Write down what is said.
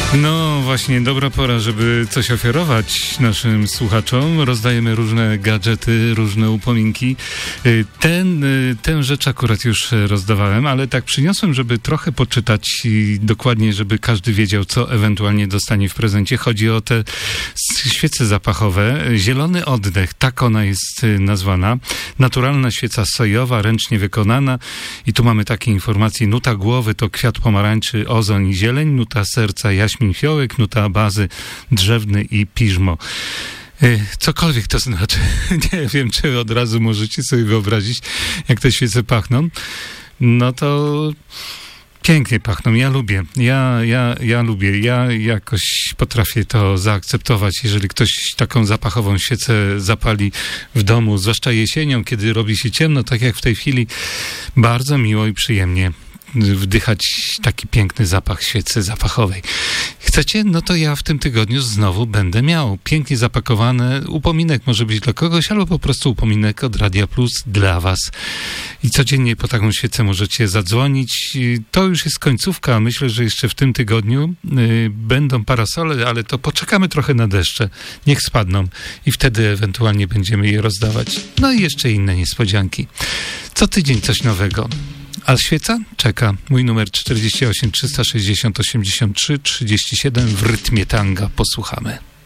No właśnie, dobra pora, żeby coś ofiarować naszym słuchaczom. Rozdajemy różne gadżety, różne upominki. Tę rzecz akurat już rozdawałem, ale tak przyniosłem, żeby trochę poczytać i dokładnie, żeby każdy wiedział, co ewentualnie dostanie w prezencie. Chodzi o te świece zapachowe. Zielony oddech, tak ona jest nazwana. Naturalna świeca sojowa, ręcznie wykonana. I tu mamy takie informacje. Nuta głowy to kwiat pomarańczy, ozon i zieleń. Nuta serca jaśmin, fiołek, nuta bazy drzewny i piżmo. Cokolwiek to znaczy. Nie wiem, czy od razu możecie sobie wyobrazić, jak te świece pachną. No to pięknie pachną. Ja lubię. Ja lubię. Ja jakoś potrafię to zaakceptować, jeżeli ktoś taką zapachową świecę zapali w domu, zwłaszcza jesienią, kiedy robi się ciemno, tak jak w tej chwili. Bardzo miło i przyjemnie wdychać taki piękny zapach świecy zapachowej. Chcecie? No to ja w tym tygodniu znowu będę miał pięknie zapakowane. Upominek może być dla kogoś, albo po prostu upominek od Radia Plus dla was. I codziennie po taką świecę możecie zadzwonić. To już jest końcówka. Myślę, że jeszcze w tym tygodniu będą parasole, ale to poczekamy trochę na deszcze. Niech spadną i wtedy ewentualnie będziemy je rozdawać. No i jeszcze inne niespodzianki. Co tydzień coś nowego. A świeca czeka. Mój numer 48 360 83 37 w rytmie tanga. Posłuchamy.